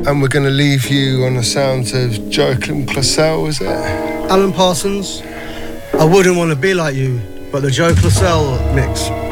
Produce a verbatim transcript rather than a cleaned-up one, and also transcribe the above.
And we're going to leave you on the sounds of Joachim Classel, is it? Alan Parsons, I wouldn't want to be like you, but the Joe Classel mix.